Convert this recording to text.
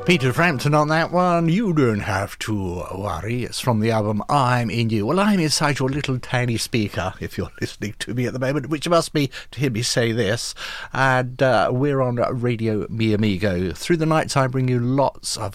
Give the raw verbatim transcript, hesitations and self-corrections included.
Peter Frampton on that one. You don't have to worry. It's from the album I'm In You. Well, I'm inside your little tiny speaker, if you're listening to me at the moment, which must be to hear me say this. And uh, we're on Radio Mi Amigo. Through the nights, I bring you lots of